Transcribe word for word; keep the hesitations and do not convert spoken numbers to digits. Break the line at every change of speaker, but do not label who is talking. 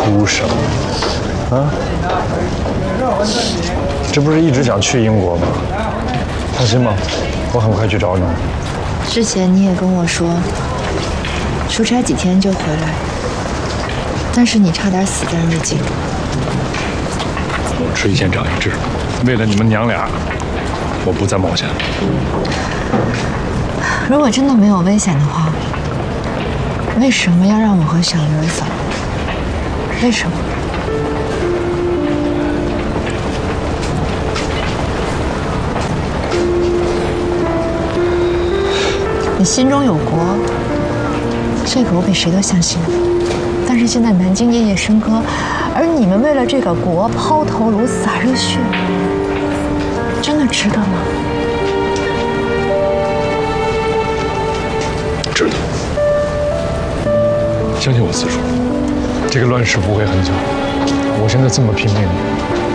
哭什么？啊？这不是一直想去英国吗？放心吧，我很快去找你。
之前你也跟我说，出差几天就回来，但是你差点死在瑞金。
我吃一堑长一智，为了你们娘俩，我不再冒险了。
如果真的没有危险的话，为什么要让我和小鱼儿走？为什么？你心中有国，这个我比谁都相信。但是现在南京夜夜笙歌，而你们为了这个国抛头颅洒热血，真的值得吗？
值得。相信我次数，这个乱世不会很久。我现在这么拼命，